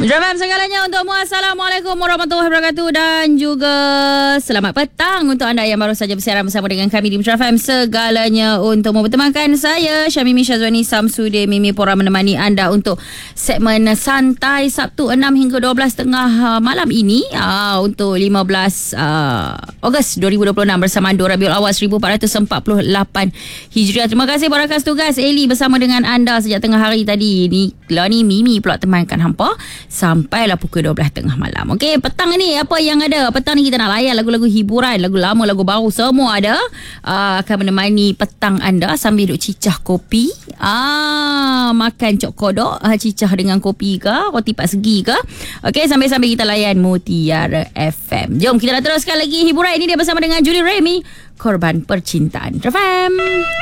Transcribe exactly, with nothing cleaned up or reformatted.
Jawab segalanya untukmu. Assalamualaikum warahmatullahi wabarakatuh. Dan juga selamat petang untuk anda yang baru saja bersiaran bersama dengan kami di Metro F M. Segalanya untukmu. Bertemankan saya Syamimi Syazwani Samsudin Mimi Pora menemani anda untuk segmen santai Sabtu enam hingga dua belas tengah malam ini uh, untuk lima belas uh, Ogos dua ribu dua puluh enam bersama dua Rabiul Awal seribu empat ratus empat puluh lapan Hijriah. Terima kasih buat rakan tugas Eli bersama dengan anda sejak tengah hari tadi. Ni lah ni Mimi pula temankan hampa sampailah pukul dua belas tengah malam. Okey, petang ni apa yang ada? Petang ni kita nak layan lagu-lagu hiburan, lagu lama, lagu baru, semua ada. Uh, akan menemani petang anda sambil duk cicah kopi. Ah, makan cok kodok, uh, cicah dengan kopi ke, roti pak segi ke. Okey, sambil-sambil kita layan Mutiara F M. Jom kita nak teruskan lagi hiburan ini dia bersama dengan Julie Remy, Korban Percintaan. F M.